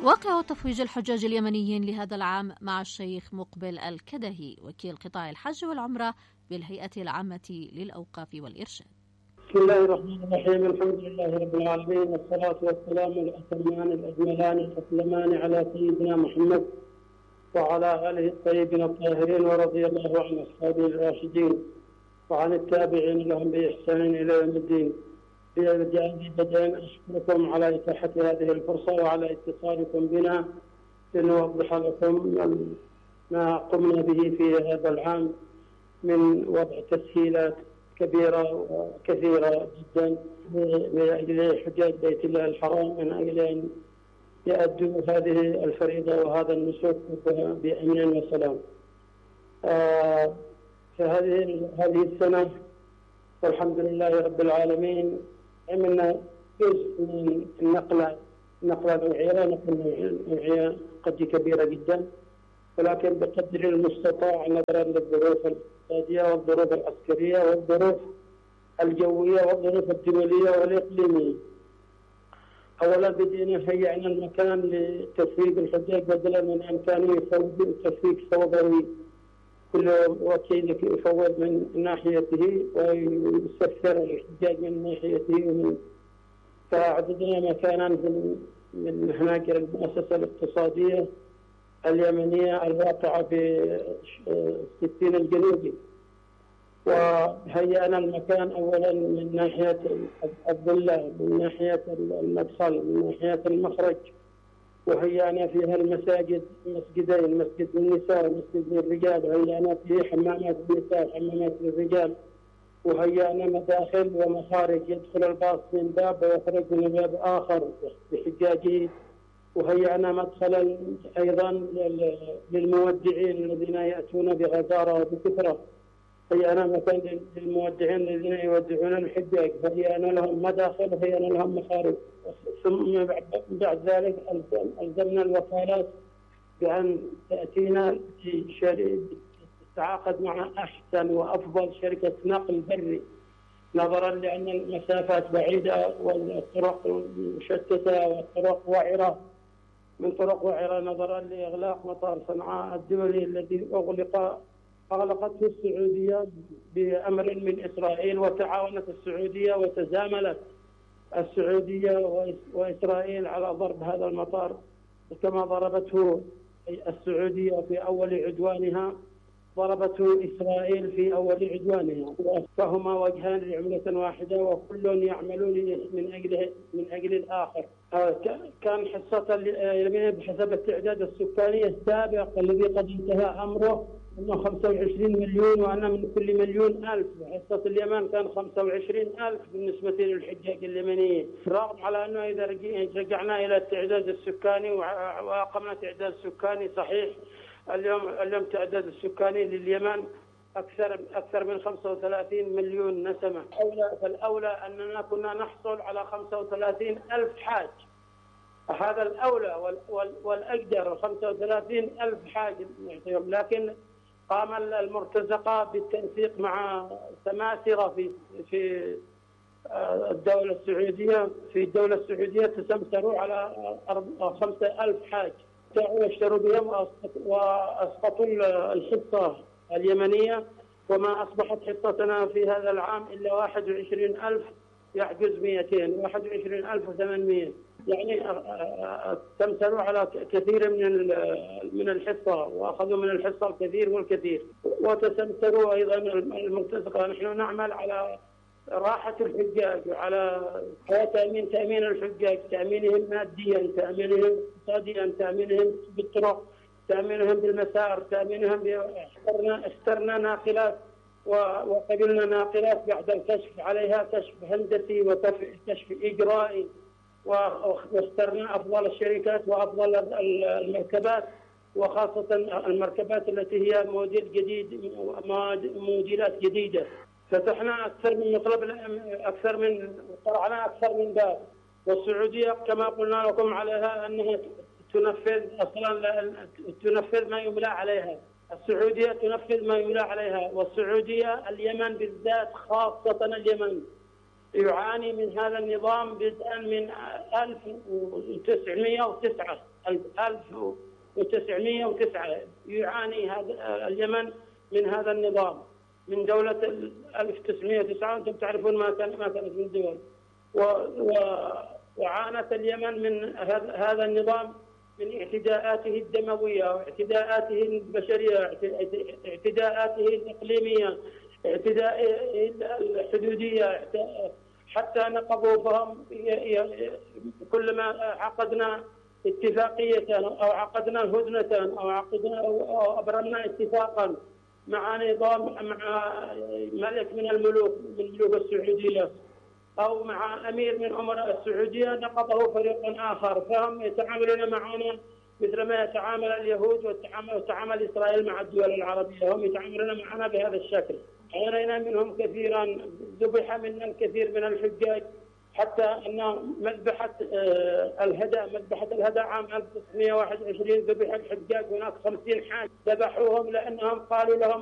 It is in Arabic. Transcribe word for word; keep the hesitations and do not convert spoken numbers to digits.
واقع تفويج الحجاج اليمنيين لهذا العام مع الشيخ مقبل الكدهي وكيل قطاع الحج والعمرة بالهيئة العامة للأوقاف والإرشاد. بسم الله الرحمن الرحيم. الحمد لله رب العالمين، والصلاة والسلام الأتمان الأجملان الأسلمان على سيدنا محمد وعلى آله الطيبين الطاهرين، ورضي الله عن أصحابه الراشدين وعن التابعين لهم بإحسان إلى يوم الدين. بجانب بدء أشكركم على إتاحة هذه الفرصة وعلى اتصالكم بنا لنوضح لكم ما قمنا به في هذا العام من وضع تسهيلات كبيرة وكثيرة جدا من أجل حجاج بيت الله الحرام، من أجل أن يؤدوا هذه الفريضة وهذا النسك بأمن وسلام. آه فهذه هذه السنة والحمد لله رب العالمين عملنا جزء من النقلة نقلة نوعية نقلة نوعية قد كبيرة جدا، ولكن بقدر المستطاع نظرا للظروف الاقتصادية والظروف العسكرية والظروف الجوية والظروف الدولية والإقليمية. أولا بدينا هيئنا المكان لتسويق الحجاج بدلا من أن كانوا يفوضوا تسويق فوضوي، كل وكيل يفوض من ناحيته ويسفر الحجاج من ناحيته ومن فأعددنا مكانا من هناك المؤسسة الاقتصادية اليمنية الواقعة في الستين الجنوبي، وهيئنا المكان أولا من ناحية الظلة، من ناحية المدخل، من ناحية المخرج، وهيئنا فيها المساجد مسجدين، مسجد للنساء ومسجد للرجال، وهيئنا فيه حمامات للنساء وحمامات للرجال، وهيئنا مداخل ومخارج يدخل الباص من باب ويخرج من باب آخر بحجاجه، وهيئنا مدخلا أيضا للمودعين الذين يأتون بغزارة وبكثرة، هيئنا مكان للمودعين الذين يودعون الحجاج، هيئنا لهم مداخل وهيئنا لهم مخارج. ثم بعد ذلك ألزمنا الوكالات بأن تأتينا تتعاقد مع أحسن وأفضل شركة نقل بري، نظرا لأن المسافات بعيدة والطرق مشتتة والطرق وعرة من طرق وعرة، نظرا لإغلاق مطار صنعاء الدولي الذي أغلق أغلقته السعودية بأمر من إسرائيل، وتعاونت السعودية وتزاملت السعودية وإسرائيل على ضرب هذا المطار، كما ضربته السعودية في أول عدوانها ضربته إسرائيل في أول عدوانها، فهما وجهان لعملة واحدة وكل يعملون من أجل من أجل الآخر. كان حصة اليمين بحسب التعداد السكاني السابق الذي قد انتهى أمره انه خمسة وعشرين مليون، وأنا من كل مليون ألف، حصة اليمن كان خمسة وعشرين ألف بالنسبة للحجاج اليمنيين، رغم على أنه إذا رجعنا إلى التعداد السكاني وأقمنا تعداد سكاني صحيح، اليوم اليوم تعداد السكاني لليمن أكثر أكثر من خمسة وثلاثين مليون نسمة، فالأولى أننا كنا نحصل على خمسة وثلاثين ألف حاج، هذا الأولى والأقدر خمسة وثلاثين ألف حاج نعطيهم، لكن قام المرتزقة بالتنسيق مع سماسرة في في الدولة السعودية في الدولة السعودية تسمسروا على خمسة ألف حاج، واشتروا بهم وأسقطوا الحصة اليمنية، وما أصبحت حصتنا في هذا العام إلا واحد وعشرين ألف يحجز مئتين، واحد وعشرين ألف وثمانمئة، يعني تمسروا على كثير من من الحصة وأخذوا من الحصة الكثير والكثير، وتسمسروا أيضا المرتزقة. نحن نعمل على راحة الحجاج وعلى تأمين تأمين الحجاج، تأمينهم ماديا، تأمينهم اقتصاديا، تأمينهم بالطرق، تأمينهم بالمسار، تأمينهم اخترنا اخترنا ناقلات وقبلنا ناقلات بعد الكشف عليها كشف هندسي وكشف إجرائي، واخترنا أفضل الشركات وأفضل المركبات، وخاصة المركبات التي هي موديل جديد موديلات جديدة. فتحنا أكثر من مطلب أكثر من قرعنا أكثر من باب، والسعودية كما قلنا لكم عليها أنها تنفذ أصلا تنفذ ما يملى عليها، السعودية تنفذ ما يملى عليها، والسعودية اليمن بالذات خاصة اليمن يعاني من هذا النظام بدءا من ألف وتسعمئة وتسعة ألف وتسعمئة وتسعة يعاني هذا اليمن من هذا النظام من دولة ألف وتسعمئة وتسعة. أنتم تعرفون ما كان ما كانت من دول، وعانت اليمن من هذا النظام من اعتداءاته الدموية واعتداءاته البشرية، اعتداءاته الإقليمية، اعتداءاته الحدودية، حتى نقضوا فهم. كلما عقدنا اتفاقية أو عقدنا هدنة أو عقدنا أو أبرمنا اتفاقا مع نظام مع ملك من الملوك من ملوك السعودية أو مع أمير من أمراء السعودية، نقضه فريق آخر، فهم يتعاملون معنا مثل ما يتعامل اليهود وتعامل إسرائيل مع الدول العربية. هم يتعاملون معنا بهذا الشكل. عانينا منهم كثيرا، ذبح منا الكثير من الحجاج، حتى أن مذبحة الهدى مذبحة الهدى عام ألف وتسعمئة وواحد وعشرين ذبح الحجاج هناك خمسين حاج ذبحوهم لأنهم قالوا لهم